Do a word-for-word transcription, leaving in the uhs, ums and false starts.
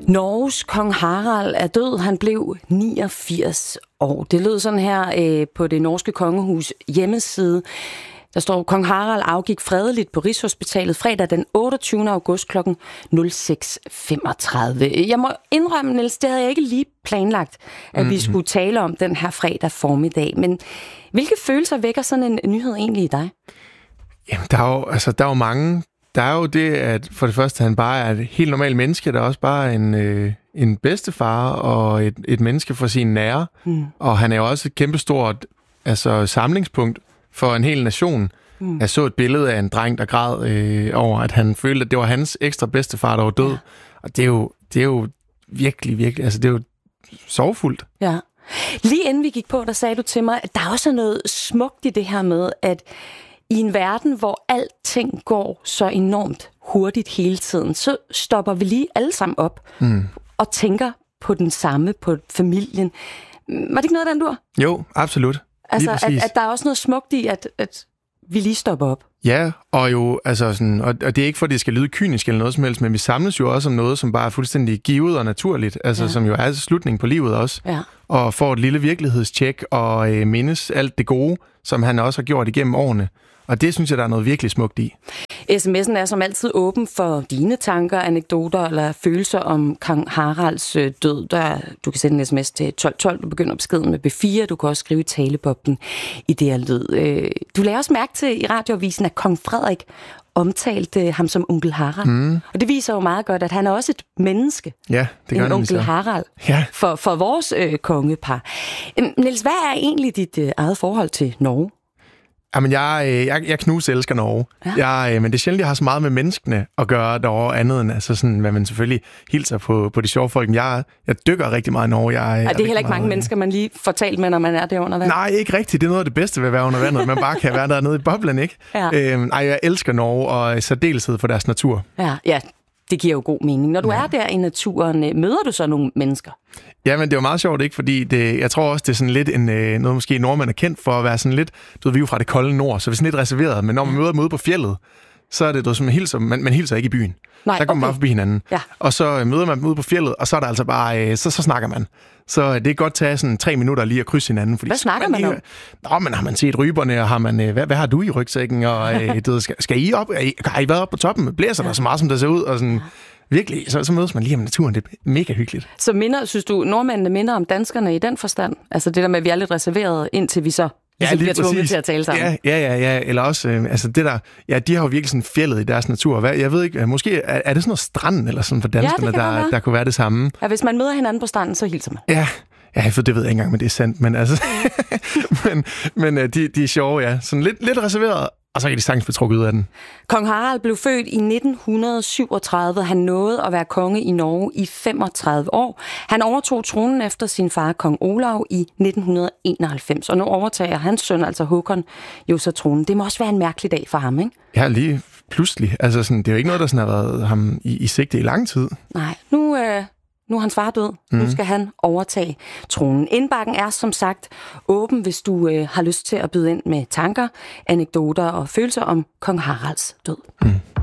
Norges kong Harald er død. Han blev niogfirs år. Det lød sådan her øh, på det norske kongehus hjemmeside. Der står, kong Harald afgik fredeligt på Rigshospitalet fredag den otteogtyvende august klokken seks femogtredive. Jeg må indrømme, Niels, det havde jeg ikke lige planlagt, at mm-hmm. vi skulle tale om den her fredag formiddag. Men hvilke følelser vækker sådan en nyhed egentlig i dig? Jamen, der er jo, altså, der er jo mange. Der er jo det, at for det første, han bare er et helt normalt menneske, der er også bare en, øh, en bedstefar og et, et menneske for sine nære. Mm. Og han er jo også et kæmpestort altså, samlingspunkt for en hel nation. Mm. Jeg så et billede af en dreng, der græd øh, over, at han følte, at det var hans ekstra bedstefar, der var død. Ja. Og det er, jo, det er jo virkelig, virkelig, altså det er jo sorgfuldt. Ja. Lige inden vi gik på, der sagde du til mig, at der også er noget smukt i det her med, at i en verden, hvor alting går så enormt hurtigt hele tiden, så stopper vi lige alle sammen op mm. og tænker på den samme, på familien. Var det ikke noget af den dur? Jo, absolut. Altså, at, at der er også noget smukt i, at, at vi lige stopper op. Ja, og jo, altså sådan, og, og det er ikke for, at det skal lyde kynisk eller noget som helst, men vi samles jo også om noget, som bare er fuldstændig givet og naturligt, altså ja. Som jo er slutningen på livet også, ja. Og får et lille virkelighedstjek og øh, mindes alt det gode, som han også har gjort igennem årene. Og det synes jeg, der er noget virkelig smukt i. sms'en er som altid åben for dine tanker, anekdoter eller følelser om kong Haralds død. Der, du kan sende en sms til tolv tolv, du begynder beskeden med B fire, du kan også skrive i taleboblen i det her lyd. Du lagde også mærke til i radioavisen, at kong Frederik omtalte ham som onkel Harald. Mm. Og det viser jo meget godt, at han er også et menneske. Ja, det gør en onkel Harald ja. for, for vores øh, kongepar. Niels, hvad er egentlig dit øh, eget forhold til Norge? Jamen, jeg, jeg, jeg knus elsker Norge. Ja. Jeg, men det er sjældent, jeg har så meget med menneskene at gøre derovre, andet end altså sådan, hvad man selvfølgelig hilser på, på de sjove folk. Jeg, jeg dykker rigtig meget i Norge. Jeg, er det er heller ikke meget, mange mennesker, man lige får talt med, når man er der under vandet? Nej, ikke rigtigt. Det er noget af det bedste ved at være under vandet. Man bare kan være dernede i boblen, ikke? Ja. Øhm, ej, jeg elsker Norge, og særdeleshed for deres natur. Ja, ja. Det giver jo god mening. Når du ja. er der i naturen, møder du så nogle mennesker? Ja, men det var meget sjovt, ikke? Fordi det, jeg tror også, det er sådan lidt en, noget, måske nordmænd er kendt for at være sådan lidt, du ved, vi er jo fra det kolde nord, så vi er sådan lidt reserveret. Men når man møder dem ude på fjellet, så er det, du ved, som man hilser, man, man hilser ikke i byen. Nej, der kommer okay. man bare forbi hinanden. Ja. Og så møder man dem ude på fjellet, og så er der altså bare, så, så snakker man. Så det er godt tage sådan tre minutter lige at krydse hinanden. Fordi hvad snakker man, man om? Nå, men har man set ryberne, og har man, hvad, hvad har du i rygsækken? Og du ved, skal, skal I op? Har I været op på toppen? Blæser der så meget, som der ser ud? Og sådan, virkelig, så, så mødes man lige om naturen. Det er mega hyggeligt. Så minder, synes du, nordmændene minder om danskerne i den forstand? Altså det der med, at vi er lidt reserveret, indtil vi så ja, bliver tvunget til at tale sammen. Ja, ja, ja, ja. Eller også, øh, altså det der, ja, de har jo virkelig sådan fjellet i deres natur. Hvad, jeg ved ikke, måske er, er det sådan noget strand, eller sådan for danskerne, ja, der, der kunne være det samme? Ja, hvis man møder hinanden på stranden, så hilser man. Ja, ja, for det ved jeg ikke engang, men det er sandt. Men altså, men, men de, de er sjove, ja. Sådan lidt, lidt reserveret. Og så kan de sagtens blive trukket ud af den. Kong Harald blev født i nitten syvogtredive. Han nåede at være konge i Norge i femogtredive år. Han overtog tronen efter sin far, kong Olav, i nitten enoghalvfems. Og nu overtager hans søn, altså Håkon, jo så tronen. Det må også være en mærkelig dag for ham, ikke? Ja, lige pludselig. Altså, sådan, det er jo ikke noget, der sådan har været ham i, i sigte i lang tid. Nej, nu... Øh Nu er hans far død. Mm. Nu skal han overtage tronen. Indbakken er som sagt åben, hvis du øh, har lyst til at byde ind med tanker, anekdoter og følelser om kong Haralds død. Mm.